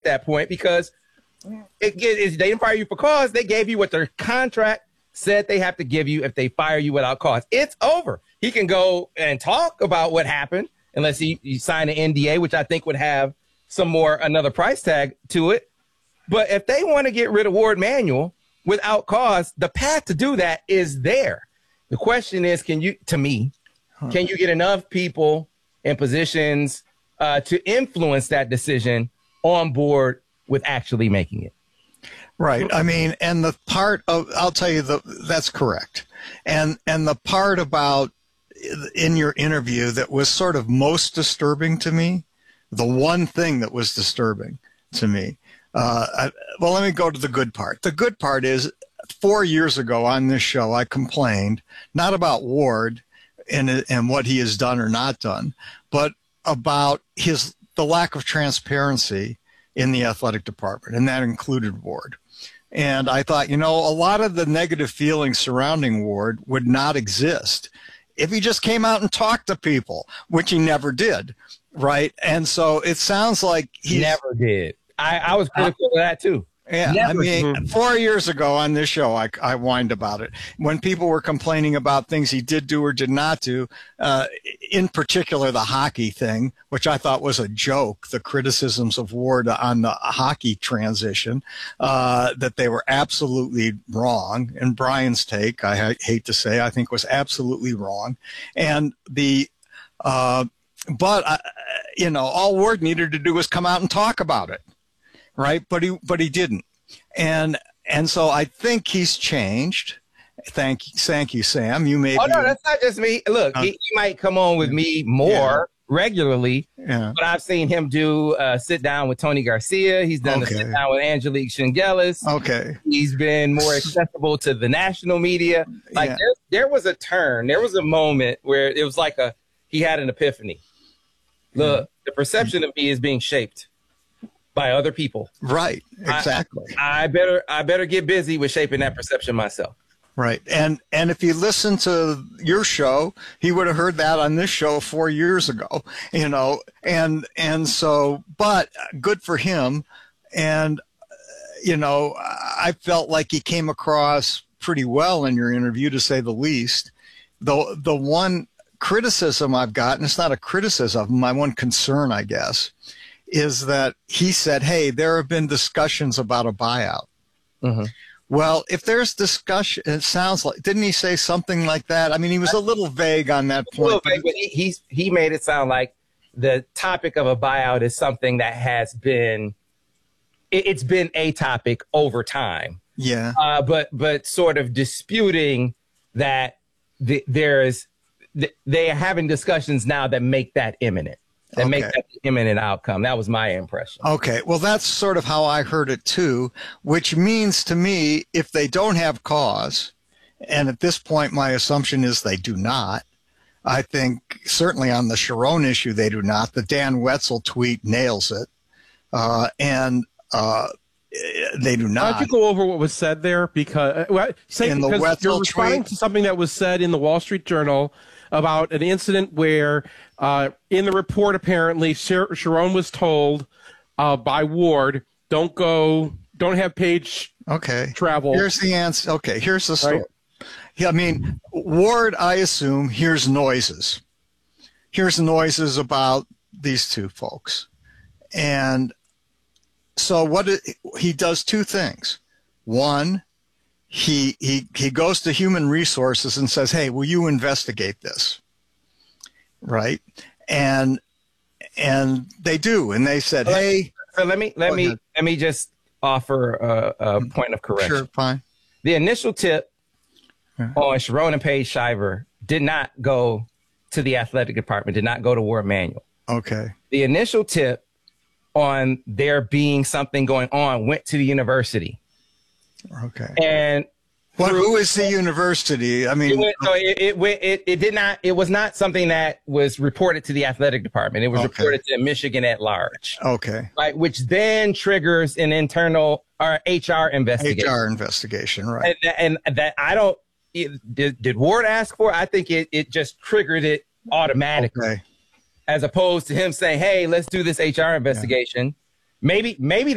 that point because they didn't fire you for cause. They gave you what their contract said they have to give you if they fire you without cause. It's over. He can go and talk about what happened unless he signed an NDA, which I think would have another price tag to it. But if they want to get rid of Ward Manuel without cause, the path to do that is there. The question is, can you get enough people in positions to influence that decision on board with actually making it? Right. I mean, and the part of, I'll tell you, that's correct. And the part about in your interview that was sort of most disturbing to me, the one thing that was disturbing to me, well, let me go to the good part. The good part is 4 years ago on this show, I complained not about Ward and what he has done or not done, but about the lack of transparency in the athletic department, and that included Ward. And I thought, a lot of the negative feelings surrounding Ward would not exist if he just came out and talked to people, which he never did, right? And so it sounds like he never did. I was critical of that too. Yeah, never. I mean, 4 years ago on this show, I whined about it. When people were complaining about things he did do or did not do, in particular the hockey thing, which I thought was a joke, the criticisms of Ward on the hockey transition, that they were absolutely wrong. And Brian's take, I hate to say, I think was absolutely wrong. And all Ward needed to do was come out and talk about it. Right. But he didn't. And so I think he's changed. Thank you, Sam. You may. Oh, no, that's not just me. Look, he might come on with me more regularly, but I've seen him do sit down with Tony Garcia. He's done a sit down with Angelique Shingelis. Okay. He's been more accessible to the national media. Like there was a turn. There was a moment where it was like he had an epiphany. Look, the perception of me is being shaped by other people. Right. Exactly. I better get busy with shaping that perception myself. Right. And if you listen to your show, he would have heard that on this show 4 years ago, and so, but good for him. And, I felt like he came across pretty well in your interview, to say the least. The one criticism I've gotten, it's not a criticism, my one concern, I guess, is that he said, hey, there have been discussions about a buyout. Mm-hmm. Well, if there's discussion, it sounds like, didn't he say something like that? I mean, he was a little vague on that point. A little vague, but he made it sound like the topic of a buyout is something that has been, it's been a topic over time. Yeah. But sort of disputing that they're having discussions now that make that imminent. That makes that the imminent outcome. That was my impression. Okay. Well, that's sort of how I heard it too, which means to me, if they don't have cause, and at this point, my assumption is they do not. I think certainly on the Sharon issue, they do not. The Dan Wetzel tweet nails it. They do not. Why don't you go over what was said there? Because you're responding to something that was said in the Wall Street Journal about an incident where in the report, apparently, Sharon was told by Ward, don't have Paige travel. Here's the answer. Okay, here's the story. Right? Yeah, I mean, Ward, I assume, hears noises. Hears noises about these two folks. And so he does two things. One, he goes to human resources and says, hey, will you investigate this? Right. And they do. And they said, hey. So let me just offer a point of correction. Sure. Fine. The initial tip on Sharon and Paige Shiver did not go to the athletic department, did not go to Ward Manuel. Okay. The initial tip on there being something going on went to the university. Okay. And who is the university? I mean, it was not something that was reported to the athletic department. It was reported to Michigan at large. Okay. Right. Which then triggers an internal or HR investigation. HR investigation. Right. And that did Ward ask for it? I think it just triggered it automatically. Okay. As opposed to him saying, hey, let's do this HR investigation. Yeah. Maybe